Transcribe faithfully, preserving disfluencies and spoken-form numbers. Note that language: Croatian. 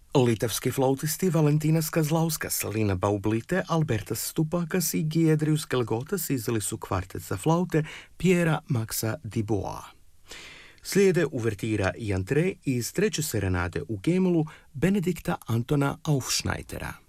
Litavski flautisti Valentina Skazlauskas, Lina Baublite, Albertas Stupakas i Giedrius Kelgotas izdali su kvartet za flaute Piera Maxa Dubois. Slijede uvertira i antre iz treće serenade u G-molu Benedikta Antona Aufschneidera.